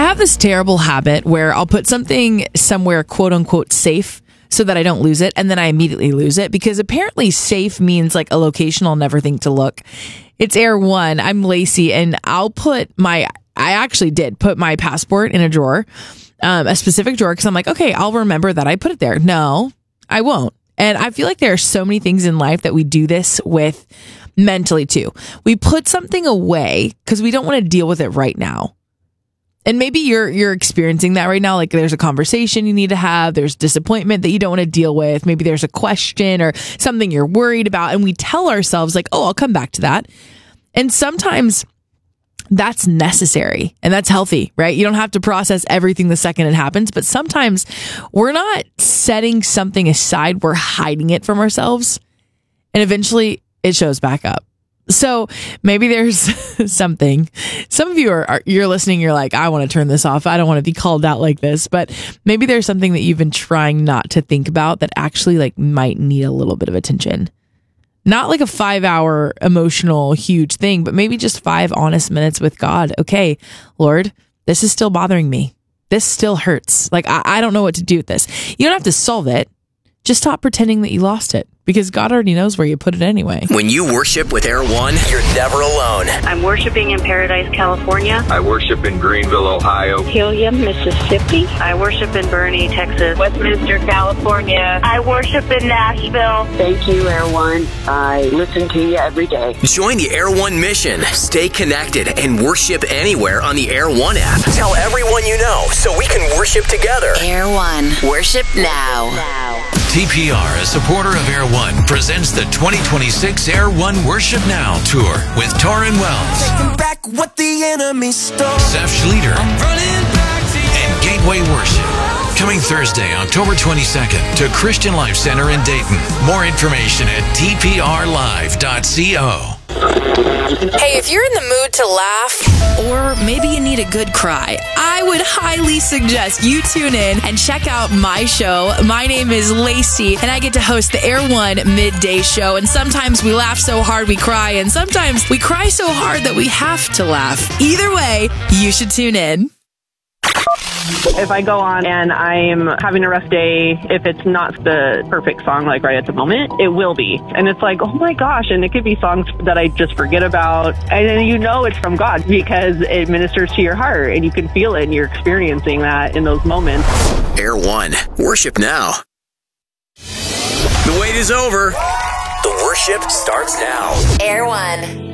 have this terrible habit where I'll put something somewhere quote unquote safe so that I don't lose it, and then I immediately lose it, because apparently safe means like a location I'll never think to look. It's Air One. I'm Lacey, and I actually did put my passport in a drawer, a specific drawer, because I'm like, okay, I'll remember that I put it there. No, I won't. And I feel like there are so many things in life that we do this with mentally too. We put something away because we don't want to deal with it right now. And maybe you're experiencing that right now. Like there's a conversation you need to have. There's disappointment that you don't want to deal with. Maybe there's a question or something you're worried about. And we tell ourselves like, oh, I'll come back to that. And sometimes that's necessary and that's healthy, right? You don't have to process everything the second it happens. But sometimes we're not setting something aside. We're hiding it from ourselves. And eventually it shows back up. So maybe there's something. Some of you you're listening. You're like, I want to turn this off. I don't want to be called out like this. But maybe there's something that you've been trying not to think about that actually like might need a little bit of attention. Not like a 5-hour emotional huge thing, but maybe just 5 honest minutes with God. Okay, Lord, this is still bothering me. This still hurts. Like I don't know what to do with this. You don't have to solve it. Just stop pretending that you lost it, because God already knows where you put it anyway. When you worship with Air One, you're never alone. I'm worshiping in Paradise, California. I worship in Greenville, Ohio. Helium, Mississippi. I worship in Boerne, Texas. Westminster, California. I worship in Nashville. Thank you, Air One. I listen to you every day. Join the Air One mission. Stay connected and worship anywhere on the Air One app. Tell everyone you know so we can worship together. Air One. Worship now. TPR, a supporter of Air One, presents the 2026 Air One Worship Now Tour with Torrin Wells, Taking back what the enemy stole. Seth Schlueter, and Gateway Worship. Coming Thursday, October 22nd to Christian Life Center in Dayton. More information at tprlive.co. Hey, if you're in the mood to laugh, or maybe you need a good cry, I would highly suggest you tune in and check out my show. My name is Lacey, and I get to host the Air One Midday Show. And sometimes we laugh so hard we cry, and sometimes we cry so hard that we have to laugh. Either way, you should tune in. If I go on and I'm having a rough day, if it's not the perfect song like right at the moment, it will be. And it's like, oh my gosh, and it could be songs that I just forget about. And then you know it's from God because it ministers to your heart and you can feel it and you're experiencing that in those moments. Air One. Worship now. The wait is over. The worship starts now. Air One.